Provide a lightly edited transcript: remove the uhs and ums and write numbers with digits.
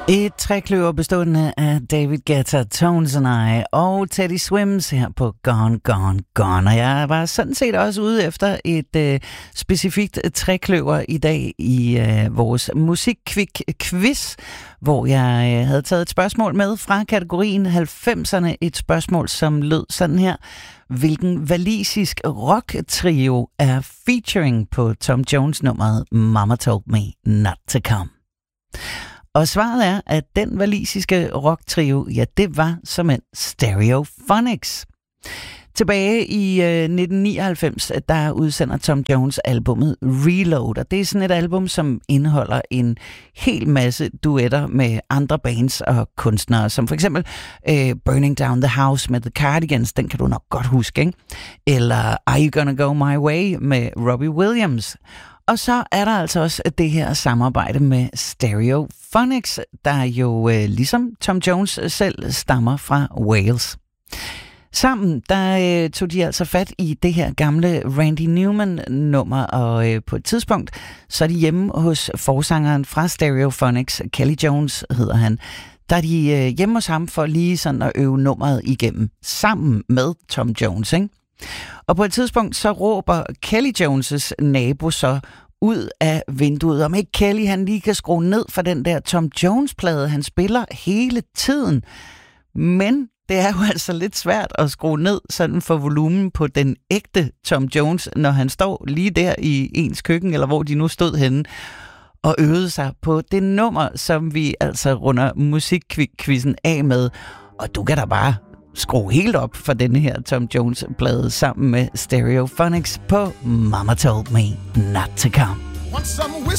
Et trækløver bestående af David Guetta, Tones and I og Teddy Swims her på Gone, Gone, Gone. Og jeg var sådan set også ude efter et specifikt trækløver i dag i vores musikkvik-quiz, hvor jeg havde taget et spørgsmål med fra kategorien 90'erne. Et spørgsmål, som lød sådan her. Hvilken walisisk rock-trio er featuring på Tom Jones-nummeret Mama Told Me Not To Come? Og svaret er, at den walisiske rocktrio, ja, det var såmænd Stereophonics. Tilbage i 1999, der udsender Tom Jones albumet Reload, og det er sådan et album, som indeholder en hel masse duetter med andre bands og kunstnere, som for eksempel Burning Down the House med The Cardigans, den kan du nok godt huske, ikke? Eller Are You Gonna Go My Way med Robbie Williams. Og så er der altså også det her samarbejde med Stereophonics, der jo ligesom Tom Jones selv stammer fra Wales. Sammen der tog de altså fat i det her gamle Randy Newman-nummer, og på et tidspunkt så er de hjemme hos forsangeren fra Stereophonics, Kelly Jones hedder han. Der er de hjemme hos ham for lige sådan at øve nummeret igennem, sammen med Tom Jones, ikke? Og på et tidspunkt så råber Kelly Jones' nabo så ud af vinduet, om ikke Kelly han lige kan skrue ned for den der Tom Jones-plade, han spiller hele tiden. Men det er jo altså lidt svært at skrue ned sådan for volumen på den ægte Tom Jones, når han står lige der i ens køkken, eller hvor de nu stod henne, og øvede sig på det nummer, som vi altså runder musikkvizzen af med. Og du kan da bare skrue helt op for denne her Tom Jones-plade sammen med Stereophonics på Mama Told Me Not To Come. Want some whiskey?